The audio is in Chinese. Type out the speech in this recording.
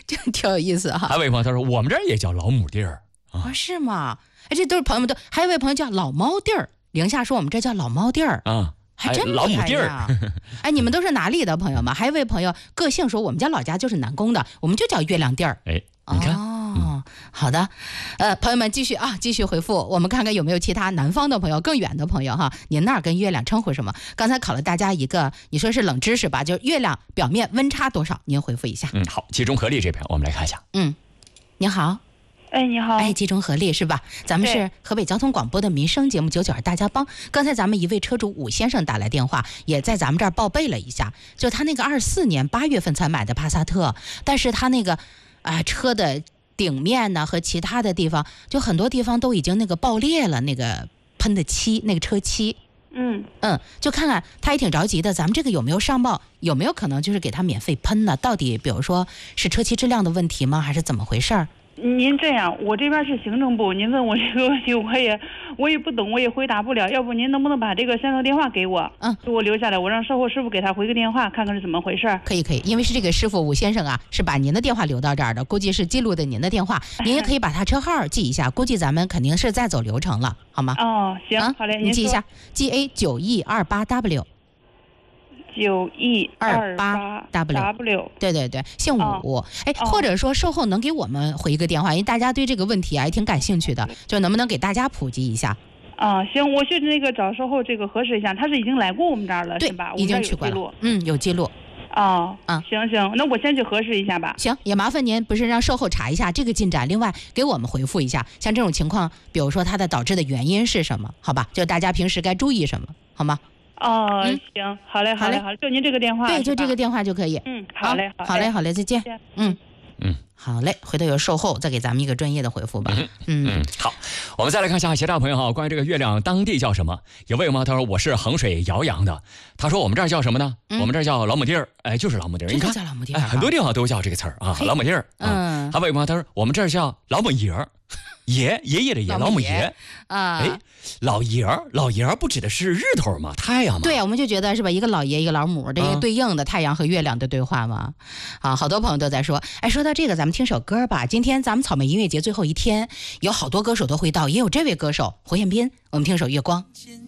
这挺有意思哈。 还有一位朋友他说我们这儿也叫老母地儿啊，是吗？哎，这都是朋友们都。还有一位朋友叫老猫地儿，零下说我们这叫老猫地儿啊， 还真老母地儿。 哎，你们都是哪里的朋友们？还有一位朋友个性说我们家老家就是南宫的，我们就叫月亮地儿。 哎，你看。 好的，朋友们继续回复，我们看看有没有其他南方的朋友、更远的朋友哈。您那儿跟月亮称呼什么？刚才考了大家一个，你说是冷知识吧？就是月亮表面温差多少？您回复一下。 好，集中合力这边我们来看一下。 你好。 哎，你好。 哎，集中合力是吧？咱们是河北交通广播的民生节目99大家帮。刚才咱们一位车主武先生打来电话，也在咱们这儿报备了一下，就他那个24年8月份才买的帕萨特，但是他那个车的顶面呢和其他的地方，就很多地方都已经那个爆裂了，那个喷的漆，那个车漆。就看看他也挺着急的，咱们这个有没有上报？有没有可能就是给他免费喷呢？到底比如说是车漆质量的问题吗？还是怎么回事儿？ 您这样，我这边是行政部，您问我这个问题，我也不懂，我也回答不了。要不您能不能把这个先生电话给我，给我留下来，我让售后师傅给他回个电话，看看是怎么回事。 可以，因为是这个师傅武先生啊，是把您的电话留到这儿的，估计是记录的您的电话，您也可以把他车号记一下，估计咱们肯定是在走流程了，好吗？ 哦，行，好嘞， 你记一下 GA9E28W。 9E28W， 对，姓武。或者说售后能给我们回一个电话，因为大家对这个问题也挺感兴趣的，就能不能给大家普及一下？ 行，我去那个找售后这个核实一下，他是已经来过我们这儿了，是吧？ 已经去过了。有记录。 行，那我先去核实一下吧。 行，也麻烦您不是让售后查一下这个进展，另外给我们回复一下，像这种情况，比如说它的导致的原因是什么？好吧，就大家平时该注意什么，好吗？ 行，好嘞，就您这个电话。 对，就这个电话就可以。 好嘞， 再见。好嘞，回头有售后再给咱们一个专业的回复吧。 好，我们再来看一下其他朋友哈，关于这个月亮当地叫什么？有位朋友他说我是衡水姚阳的，他说我们这儿叫什么呢？我们这儿叫老母地儿，就是老母地儿。你看， 叫老母地儿， 很多地方都叫这个词儿啊，老母地儿。还有位朋友他说我们这儿叫老母爷儿。爷爷的爷，老母爷老爷儿不指的是日头吗？太阳吗？ 对，我们就觉得是吧，一个老爷一个老母，这个对应的太阳和月亮的对话嘛。好多朋友都在说，说到这个咱们听首歌吧。今天咱们草莓音乐节最后一天，有好多歌手都会到，也有这位歌手胡彦斌，我们听首月光。